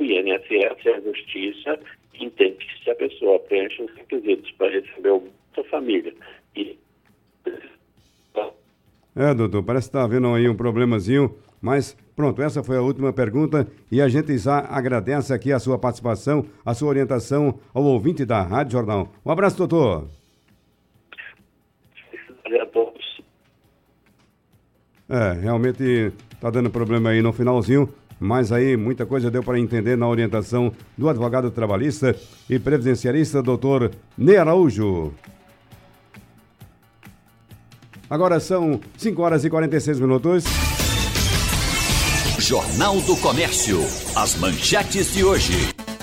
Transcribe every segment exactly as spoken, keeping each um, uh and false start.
o I N S S, a Justiça, entende que se a pessoa preenche os requisitos para receber o Bolsa Família e... É, doutor, parece que está havendo aí um problemazinho, mas pronto, essa foi a última pergunta e a gente já agradece aqui a sua participação, a sua orientação ao ouvinte da Rádio Jornal. Um abraço, doutor. A todos. É, realmente está dando problema aí no finalzinho, mas aí muita coisa deu para entender na orientação do advogado trabalhista e previdenciarista, doutor Ney Araújo. Agora são cinco horas e quarenta e seis minutos. Jornal do Comércio. As manchetes de hoje.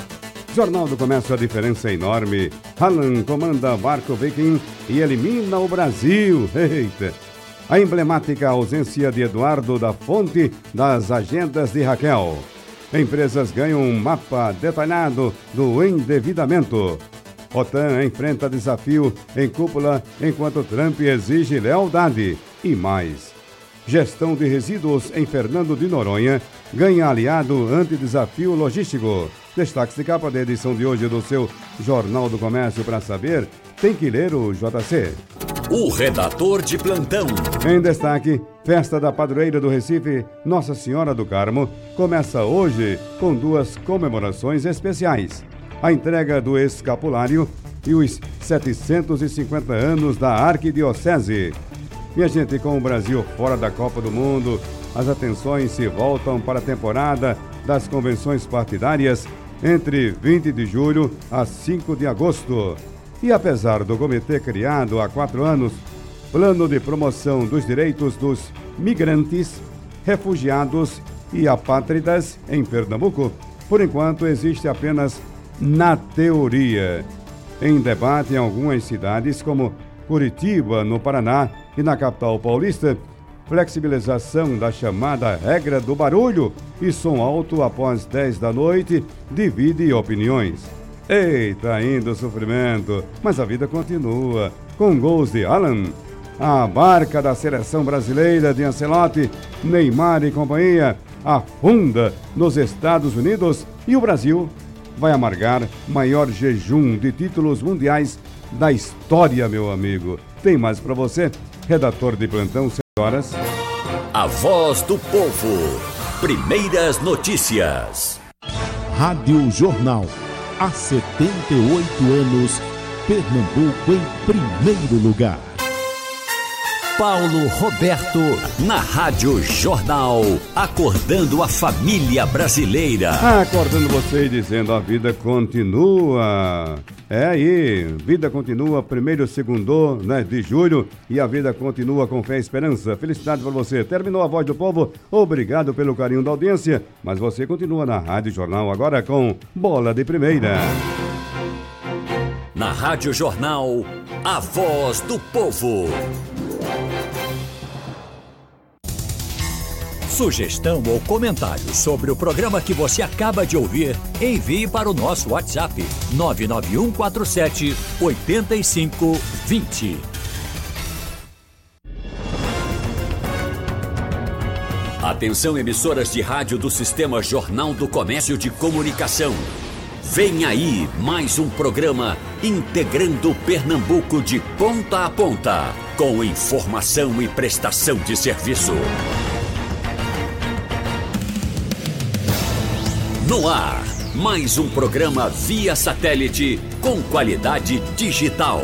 Jornal do Comércio, a diferença é enorme. Alan comanda barco Viking e elimina o Brasil. Eita! A emblemática ausência de Eduardo da Fonte das agendas de Raquel. Empresas ganham um mapa detalhado do endividamento. OTAN enfrenta desafio em cúpula enquanto Trump exige lealdade. E mais. Gestão de resíduos em Fernando de Noronha ganha aliado ante desafio logístico. Destaque de capa da edição de hoje do seu Jornal do Comércio. Para saber, tem que ler o J C. O redator de plantão. Em destaque, Festa da Padroeira do Recife, Nossa Senhora do Carmo, começa hoje com duas comemorações especiais. A entrega do escapulário e os setecentos e cinquenta anos da Arquidiocese. Minha gente, com o Brasil fora da Copa do Mundo, as atenções se voltam para a temporada das convenções partidárias entre vinte de julho a cinco de agosto. E apesar do comitê criado há quatro anos, Plano de Promoção dos Direitos dos Migrantes, Refugiados e Apátridas em Pernambuco, por enquanto existe apenas na teoria. Em debate em algumas cidades como Curitiba, no Paraná, e na capital paulista, flexibilização da chamada regra do barulho e som alto após dez da noite divide opiniões. Eita, ainda o sofrimento, mas a vida continua. Com gols de Alan, a barca da seleção brasileira de Ancelotti, Neymar e companhia afunda nos Estados Unidos e o Brasil vai amargar maior jejum de títulos mundiais da história, meu amigo. Tem mais para você, redator de plantão, seis horas. A voz do povo. Primeiras notícias. Rádio Jornal. Há setenta e oito anos, Pernambuco em primeiro lugar. Paulo Roberto, na Rádio Jornal, acordando a família brasileira. Acordando você e dizendo: a vida continua. É aí, vida continua, primeiro, segundo, né, de julho, e a vida continua com fé e esperança. Felicidade para você. Terminou a Voz do Povo, obrigado pelo carinho da audiência, mas você continua na Rádio Jornal agora com Bola de Primeira. Na Rádio Jornal, a Voz do Povo. Sugestão ou comentário sobre o programa que você acaba de ouvir, envie para o nosso WhatsApp nove nove um quatro sete oito cinco dois zero. Atenção, emissoras de rádio do Sistema Jornal do Comércio de Comunicação. Vem aí mais um programa integrando Pernambuco de ponta a ponta, com informação e prestação de serviço. No ar, mais um programa via satélite com qualidade digital.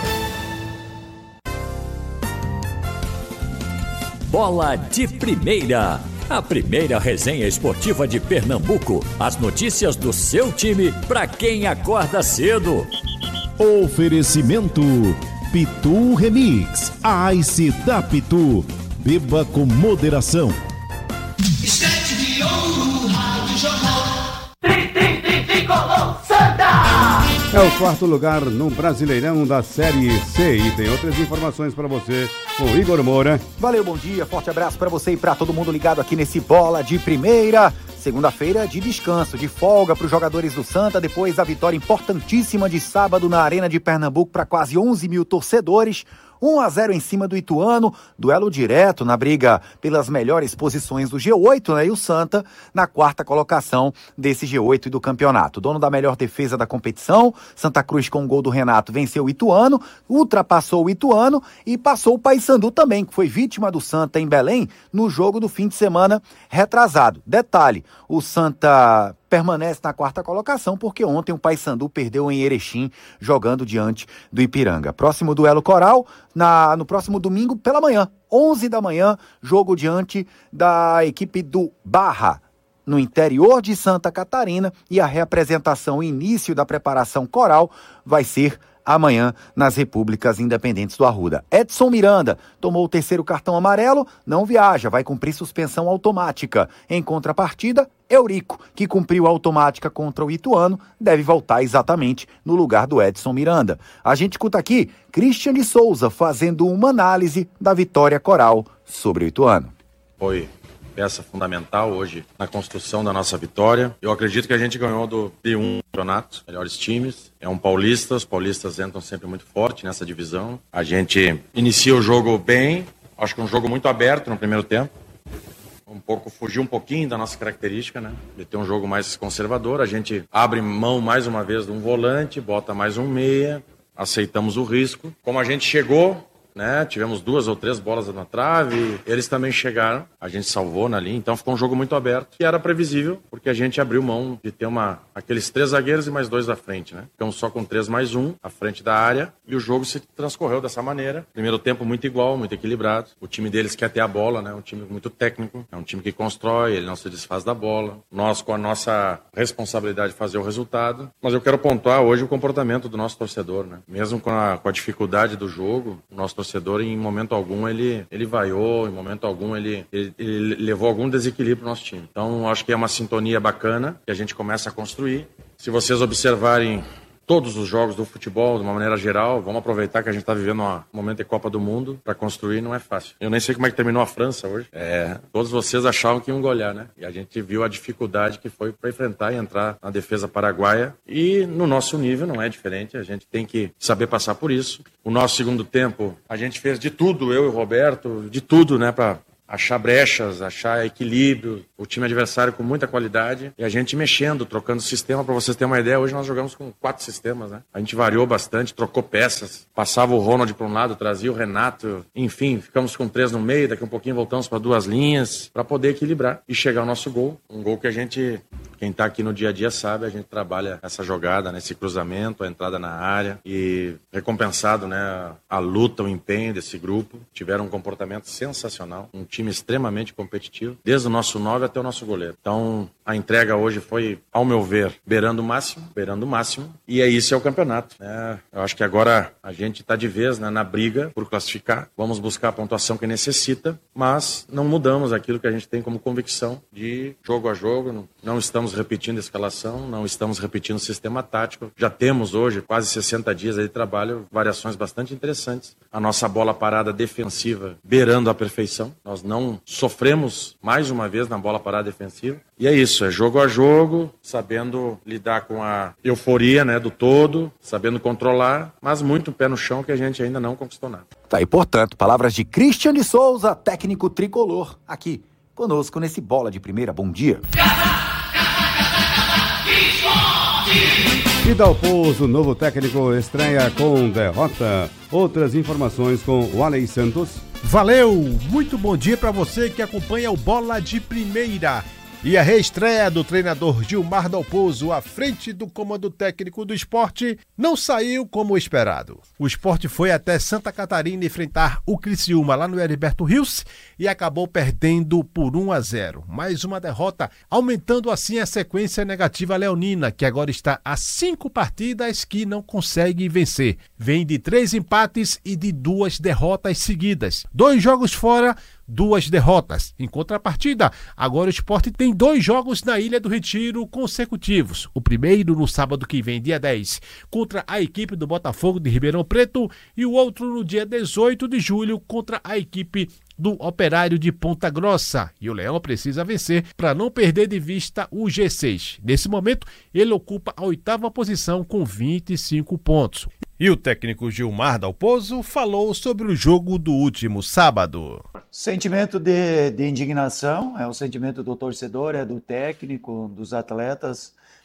Bola de Primeira, a primeira resenha esportiva de Pernambuco. As notícias do seu time para quem acorda cedo. Oferecimento Pitu Remix, a Ice da Pitu. Beba com moderação. Estante de ouro, Rádio Jornal. Tri, tri, tri, tricolor, Santa! É o quarto lugar no Brasileirão da Série C e tem outras informações para você com Igor Moura. Valeu, bom dia, forte abraço para você e para todo mundo ligado aqui nesse Bola de Primeira. Segunda-feira de descanso, de folga para os jogadores do Santa, depois da vitória importantíssima de sábado na Arena de Pernambuco para quase onze mil torcedores. um a zero em cima do Ituano, duelo direto na briga pelas melhores posições do G oito, né? E o Santa na quarta colocação desse G oito e do campeonato. Dono da melhor defesa da competição, Santa Cruz com o gol do Renato venceu o Ituano, ultrapassou o Ituano e passou o Paysandu também, que foi vítima do Santa em Belém no jogo do fim de semana retrasado. Detalhe, o Santa permanece na quarta colocação porque ontem o Paysandu perdeu em Erechim jogando diante do Ipiranga. Próximo duelo Coral na, no próximo domingo pela manhã, onze da manhã, jogo diante da equipe do Barra, no interior de Santa Catarina, e a reapresentação e início da preparação Coral vai ser amanhã nas Repúblicas Independentes do Arruda. Edson Miranda tomou o terceiro cartão amarelo, não viaja, vai cumprir suspensão automática. Em contrapartida, Eurico, que cumpriu a automática contra o Ituano, deve voltar exatamente no lugar do Edson Miranda. A gente escuta aqui Christian de Souza fazendo uma análise da vitória Coral sobre o Ituano. Foi peça fundamental hoje na construção da nossa vitória. Eu acredito que a gente ganhou do D um campeonato, melhores times. É um paulista, os paulistas entram sempre muito forte nessa divisão. A gente inicia o jogo bem, acho que um jogo muito aberto no primeiro tempo. Um pouco, fugiu um pouquinho da nossa característica, né? De ter um jogo mais conservador. A gente abre mão mais uma vez de um volante, bota mais um meia, aceitamos o risco. Como a gente chegou, né? Tivemos duas ou três bolas na trave, eles também chegaram, a gente salvou na linha, então ficou um jogo muito aberto, e era previsível, porque a gente abriu mão de ter uma, aqueles três zagueiros e mais dois à frente, né? Ficamos só com três mais um à frente da área, e o jogo se transcorreu dessa maneira. Primeiro tempo muito igual, muito equilibrado, o time deles quer ter a bola, né? Um time muito técnico, é um time que constrói, ele não se desfaz da bola, nós com a nossa responsabilidade de fazer o resultado, mas eu quero pontuar hoje o comportamento do nosso torcedor, né? Mesmo com a, com a dificuldade do jogo, o nosso torcedor torcedor, em momento algum, ele, ele vaiou, em momento algum, ele, ele, ele levou algum desequilíbrio pro nosso time. Então, acho que é uma sintonia bacana que a gente começa a construir. Se vocês observarem todos os jogos do futebol, de uma maneira geral, vamos aproveitar que a gente está vivendo um momento de Copa do Mundo, para construir não é fácil. Eu nem sei como é que terminou a França hoje. É, todos vocês achavam que iam golear, né? E a gente viu a dificuldade que foi para enfrentar e entrar na defesa paraguaia. E no nosso nível não é diferente, a gente tem que saber passar por isso. O nosso segundo tempo, a gente fez de tudo, eu e o Roberto, de tudo, né, para achar brechas, achar equilíbrio, o time adversário com muita qualidade e a gente mexendo, trocando sistema. Para vocês terem uma ideia, hoje nós jogamos com quatro sistemas, né? A gente variou bastante, trocou peças, passava o Ronald para um lado, trazia o Renato, enfim, ficamos com três no meio, daqui a um pouquinho voltamos para duas linhas, para poder equilibrar e chegar ao nosso gol, um gol que a gente, quem está aqui no dia a dia sabe, a gente trabalha essa jogada, nesse cruzamento, a entrada na área e recompensado, né, a luta, o empenho desse grupo, tiveram um comportamento sensacional, um time extremamente competitivo, desde o nosso nove até o nosso goleiro. Então, a entrega hoje foi, ao meu ver, beirando o máximo, beirando o máximo, e é isso, é o campeonato, né? Eu acho que agora a gente está de vez, né, na briga por classificar, vamos buscar a pontuação que necessita, mas não mudamos aquilo que a gente tem como convicção de jogo a jogo, não, não estamos repetindo a escalação, não estamos repetindo o sistema tático, já temos hoje quase sessenta dias de trabalho, variações bastante interessantes, a nossa bola parada defensiva beirando a perfeição, nós não sofremos mais uma vez na bola parada defensiva. E é isso, é jogo a jogo, sabendo lidar com a euforia, né, do todo, sabendo controlar, mas muito pé no chão que a gente ainda não conquistou nada. Tá aí, portanto, palavras de Christian de Souza, técnico tricolor, aqui conosco nesse Bola de Primeira. Bom dia. E Dalpozo, novo técnico, estreia com derrota. Outras informações com o Alei Santos. Valeu! Muito bom dia para você que acompanha o Bola de Primeira. E a reestreia do treinador Gilmar Dalpozo à frente do comando técnico do Sport não saiu como esperado. O Sport foi até Santa Catarina enfrentar o Criciúma lá no Heriberto Rios e acabou perdendo por um a zero. Mais uma derrota, aumentando assim a sequência negativa leonina, que agora está a cinco partidas que não consegue vencer. Vem de três empates e de duas derrotas seguidas. Dois jogos fora, duas derrotas. Em contrapartida, agora o Sport tem dois jogos na Ilha do Retiro consecutivos. O primeiro no sábado que vem, dia dez, contra a equipe do Botafogo de Ribeirão Preto, e o outro no dia dezoito de julho contra a equipe do Operário de Ponta Grossa. E o Leão precisa vencer para não perder de vista o G seis. Nesse momento, ele ocupa a oitava posição com vinte e cinco pontos. E o técnico Gilmar Dalpozo falou sobre o jogo do último sábado. Sentimento de, de indignação, é o sentimento do torcedor, é do técnico, dos atletas.